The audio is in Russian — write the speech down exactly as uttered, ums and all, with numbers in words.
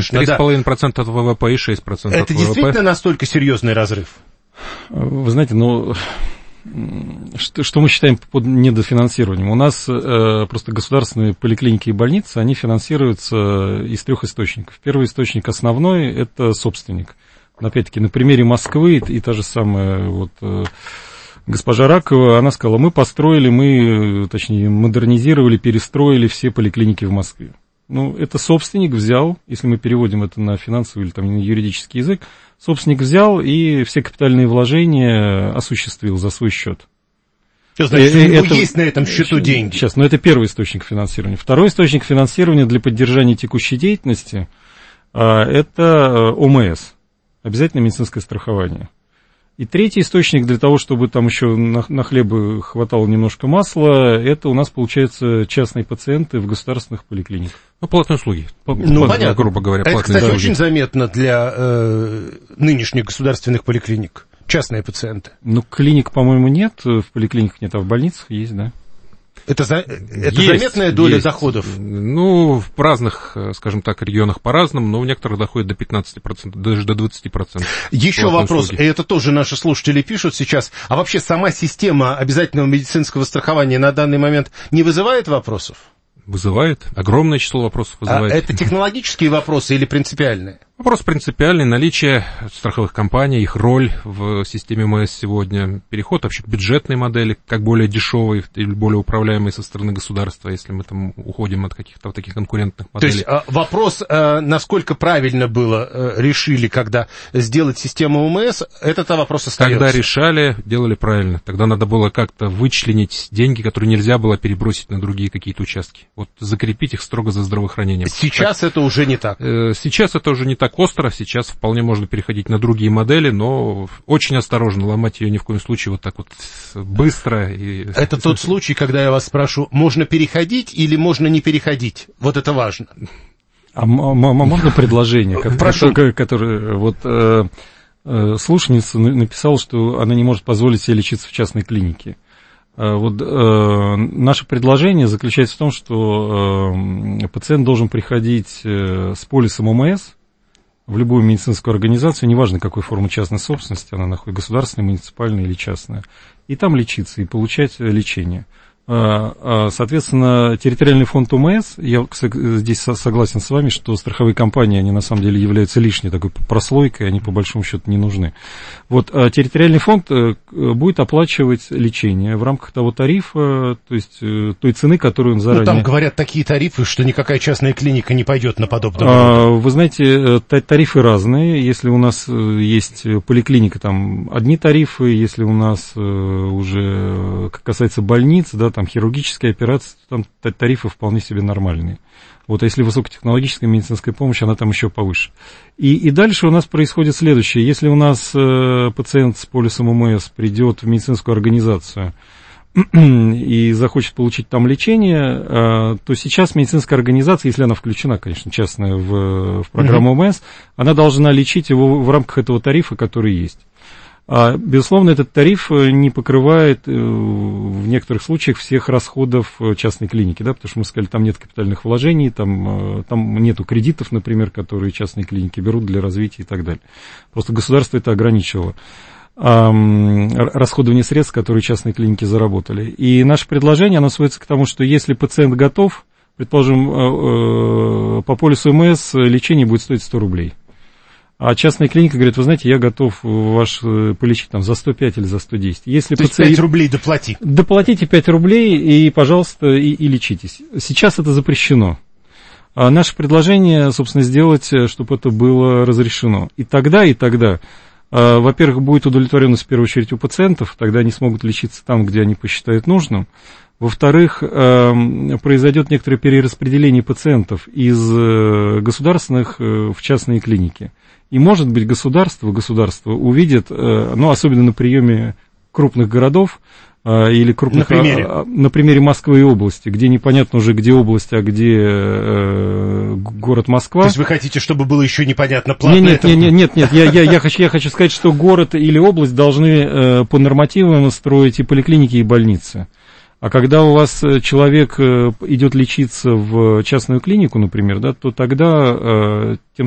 конечно, три с половиной да. процента от ВВП и шесть процентов Это от ВВП. действительно настолько серьезный разрыв? Вы знаете, ну, что, что мы считаем под недофинансированием? У нас э, просто государственные поликлиники и больницы, они финансируются из трех источников. Первый источник основной – это собственник. Опять-таки, на примере Москвы и, и та же самая вот, э, госпожа Ракова, она сказала, мы построили, мы, точнее, модернизировали, перестроили все поликлиники в Москве. Ну, это собственник взял, если мы переводим это на финансовый или там, на юридический язык, собственник взял и все капитальные вложения осуществил за свой счет. Что значит, у него это, есть на этом счету деньги? Сейчас, но это первый источник финансирования. Второй источник финансирования для поддержания текущей деятельности а, это ОМС, обязательное медицинское страхование. И третий источник для того, чтобы там еще на, на хлеб хватало немножко масла, это у нас, получается, частные пациенты в государственных поликлиниках. Ну, платные услуги. Ну, платные, понятно. Грубо говоря, это, платные кстати, услуги. очень заметно для э, нынешних государственных поликлиник. Частные пациенты. Ну, клиник, по-моему, нет, в поликлиниках нет, а в больницах есть, да. Это, за, это есть, заметная доля есть. доходов? Ну, в разных, скажем так, регионах по-разному, но у некоторых доходит до пятнадцати процентов, даже до двадцати процентов. Еще вопрос, услуги. и это тоже наши слушатели пишут сейчас, а вообще сама система обязательного медицинского страхования на данный момент не вызывает вопросов? Вызывает. Огромное число вопросов вызывает. А это технологические вопросы или принципиальные? Вопрос принципиальный. Наличие страховых компаний, их роль в системе МС сегодня, переход вообще к бюджетной модели, как более дешевой или более управляемой со стороны государства, если мы там уходим от каких-то вот таких конкурентных моделей. То есть вопрос, насколько правильно было решили, когда сделать систему ОМС, этот вопрос остается. Когда решали, делали правильно. Тогда надо было как-то вычленить деньги, которые нельзя было перебросить на другие какие-то участки. Вот закрепить их строго за здравоохранением. Сейчас так, это уже не так. Сейчас это уже не так остро, сейчас вполне можно переходить на другие модели, но очень осторожно, ломать ее ни в коем случае вот так вот быстро. И... Это тот случай, когда я вас спрашиваю, можно переходить или можно не переходить? Вот это важно. А можно предложение? Прошу. Которое вот слушательница написала, что она не может позволить себе лечиться в частной клинике. Вот, э, наше предложение заключается в том, что э, пациент должен приходить э, с полисом ОМС в любую медицинскую организацию, неважно, какой формы частной собственности, она находится, государственная, муниципальная или частная, и там лечиться, и получать лечение. Соответственно, территориальный фонд ОМС, я здесь согласен с вами, что страховые компании, они на самом деле являются лишней такой прослойкой, они по большому счету не нужны. Вот территориальный фонд будет оплачивать лечение в рамках того тарифа, то есть той цены, которую он заранее... Ну, там говорят такие тарифы, что никакая частная клиника не пойдет на подобное. Вы знаете, тарифы разные. Если у нас есть поликлиника, там одни тарифы, если у нас уже касается больниц, да, там хирургическая операция, там тарифы вполне себе нормальные. Вот, а если высокотехнологическая медицинская помощь, она там еще повыше. И, и дальше у нас происходит следующее. Если у нас э, пациент с полисом ОМС придет в медицинскую организацию и захочет получить там лечение, э, то сейчас медицинская организация, если она включена, конечно, частная в, в программу ОМС, она должна лечить его в рамках этого тарифа, который есть. А, безусловно, этот тариф не покрывает э, в некоторых случаях всех расходов частной клиники, да, потому что мы сказали, там нет капитальных вложений, там, э, там нету кредитов, например, которые частные клиники берут для развития и так далее. Просто государство это ограничивало. А, расходование средств, которые частные клиники заработали. И наше предложение, оно сводится к тому, что если пациент готов, предположим, э, э, по полису ОМС лечение будет стоить сто рублей. А частная клиника говорит, вы знаете, я готов ваш полечить там за сто пять или за сто десять. Если то пациент... есть пять рублей доплати. Доплатите пять рублей и, пожалуйста, и, и лечитесь. Сейчас это запрещено. А наше предложение, собственно, сделать, чтобы это было разрешено. И тогда, и тогда, а, во-первых, будет удовлетворенность в первую очередь у пациентов, тогда они смогут лечиться там, где они посчитают нужным. Во-вторых, произойдет некоторое перераспределение пациентов из государственных в частные клиники. И, может быть, государство, государство увидит, ну, особенно на приеме крупных городов или крупных... На примере? На примере Москвы и области, где непонятно уже, где область, а где э, город Москва. То есть вы хотите, чтобы было еще непонятно платно? Нет, нет, нет, нет, нет, я, я, я, хочу, я хочу сказать, что город или область должны э, по нормативам строить и поликлиники, и больницы. А когда у вас человек идет лечиться в частную клинику, например, да, то тогда э, тем